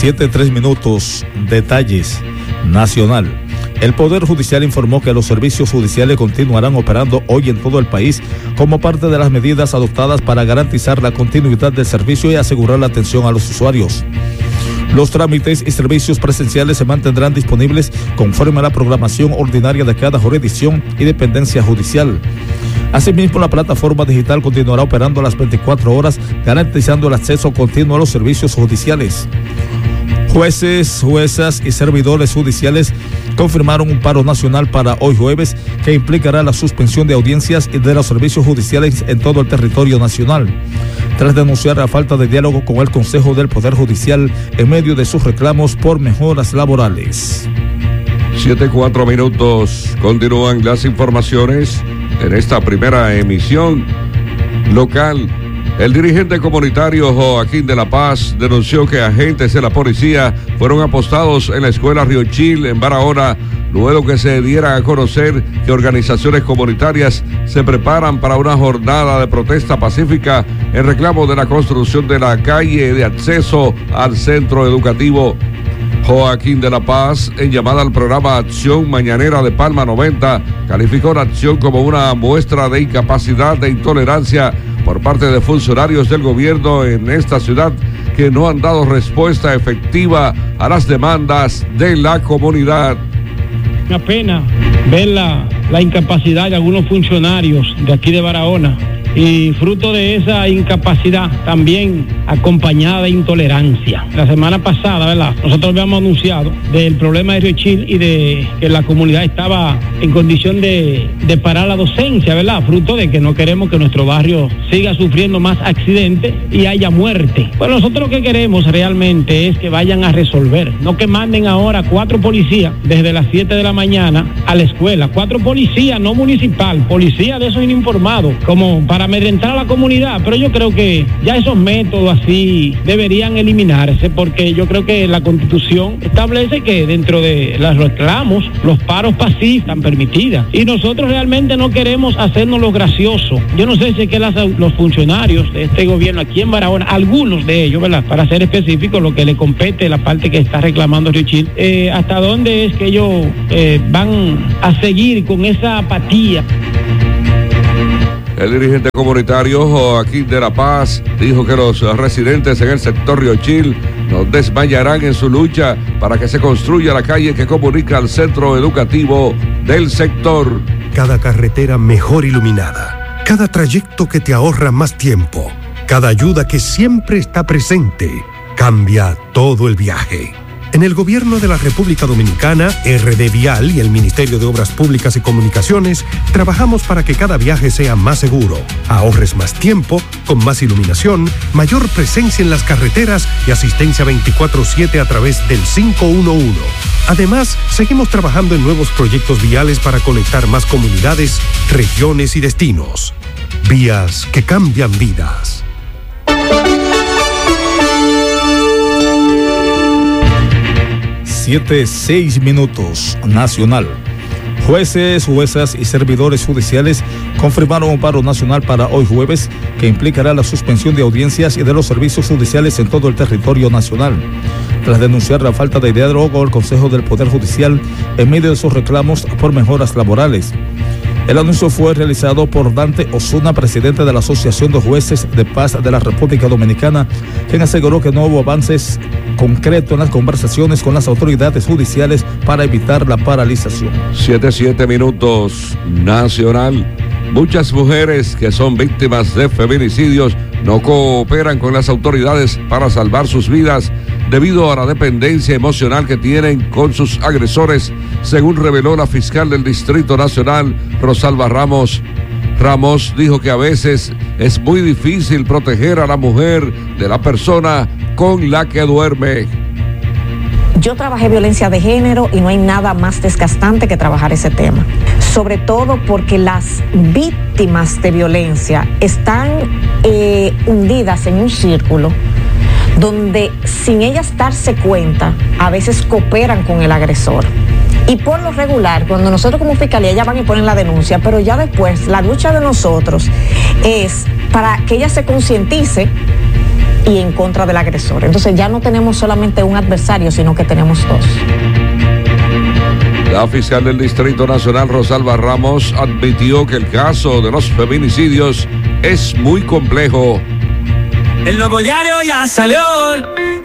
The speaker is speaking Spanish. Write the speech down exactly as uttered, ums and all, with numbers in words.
siete tres minutos. Detalles. Nacional. El Poder Judicial informó que los servicios judiciales continuarán operando hoy en todo el país como parte de las medidas adoptadas para garantizar la continuidad del servicio y asegurar la atención a los usuarios. Los trámites y servicios presenciales se mantendrán disponibles conforme a la programación ordinaria de cada jurisdicción y dependencia judicial. Asimismo, la plataforma digital continuará operando a las veinticuatro horas, garantizando el acceso continuo a los servicios judiciales. Jueces, juezas y servidores judiciales confirmaron un paro nacional para hoy jueves que implicará la suspensión de audiencias y de los servicios judiciales en todo el territorio nacional, tras denunciar la falta de diálogo con el Consejo del Poder Judicial en medio de sus reclamos por mejoras laborales. Siete, cuatro minutos. Continúan las informaciones en esta primera emisión local. El dirigente comunitario Joaquín de la Paz denunció que agentes de la policía fueron apostados en la escuela Río Chil en Barahona, luego que se diera a conocer que organizaciones comunitarias se preparan para una jornada de protesta pacífica en reclamo de la construcción de la calle de acceso al centro educativo. Joaquín de la Paz, en llamada al programa Acción Mañanera de Palma noventa, calificó la acción como una muestra de incapacidad e intolerancia por parte de funcionarios del gobierno en esta ciudad que no han dado respuesta efectiva a las demandas de la comunidad. Una pena ver la, la incapacidad de algunos funcionarios de aquí de Barahona, y fruto de esa incapacidad también acompañada de intolerancia. La semana pasada, ¿verdad?, nosotros habíamos anunciado del problema de Río Chil y de que la comunidad estaba en condición de, de parar la docencia, ¿verdad?, fruto de que no queremos que nuestro barrio siga sufriendo más accidentes y haya muerte. Pues nosotros lo que queremos realmente es que vayan a resolver, no que manden ahora cuatro policías desde las siete de la mañana a la escuela, cuatro policías, no municipal, policías de esos informados, como para amedrentar a la comunidad. Pero yo creo que ya esos métodos así deberían eliminarse, porque yo creo que la Constitución establece que dentro de los reclamos los paros pacíficos están permitidas, y nosotros realmente no queremos hacernos los graciosos. Yo no sé si es que las, los funcionarios de este gobierno aquí en Barahona, algunos de ellos, ¿verdad?, para ser específicos, lo que le compete la parte que está reclamando Río Chil, eh, hasta dónde es que ellos eh, van a seguir con esa apatía. El dirigente comunitario Joaquín de la Paz dijo que los residentes en el sector Río Chil no desmayarán en su lucha para que se construya la calle que comunica al centro educativo del sector. Cada carretera mejor iluminada, cada trayecto que te ahorra más tiempo, cada ayuda que siempre está presente, cambia todo el viaje. En el Gobierno de la República Dominicana, R D Vial y el Ministerio de Obras Públicas y Comunicaciones trabajamos para que cada viaje sea más seguro, ahorres más tiempo, con más iluminación, mayor presencia en las carreteras y asistencia veinticuatro siete a través del cinco uno uno. Además, seguimos trabajando en nuevos proyectos viales para conectar más comunidades, regiones y destinos. Vías que cambian vidas. Siete, seis minutos. Nacional. Jueces, juezas y servidores judiciales confirmaron un paro nacional para hoy jueves que implicará la suspensión de audiencias y de los servicios judiciales en todo el territorio nacional, tras denunciar la falta de diálogo con el Consejo del Poder Judicial en medio de sus reclamos por mejoras laborales. El anuncio fue realizado por Dante Osuna, presidente de la Asociación de Jueces de Paz de la República Dominicana, quien aseguró que no hubo avances concretos en las conversaciones con las autoridades judiciales para evitar la paralización. Siete, siete minutos. Nacional. Muchas mujeres que son víctimas de feminicidios no cooperan con las autoridades para salvar sus vidas debido a la dependencia emocional que tienen con sus agresores, según reveló la fiscal del Distrito Nacional, Rosalba Ramos. Ramos dijo que a veces es muy difícil proteger a la mujer de la persona con la que duerme. Yo trabajé violencia de género y no hay nada más desgastante que trabajar ese tema. Sobre todo porque las víctimas de violencia están eh, hundidas en un círculo donde, sin ellas darse cuenta, a veces cooperan con el agresor. Y por lo regular, cuando nosotros como fiscalía ya van y ponen la denuncia, pero ya después la lucha de nosotros es para que ella se concientice y en contra del agresor. Entonces ya no tenemos solamente un adversario, sino que tenemos dos. La fiscal del Distrito Nacional, Rosalba Ramos, admitió que el caso de los feminicidios es muy complejo. El nuevo diario ya salió.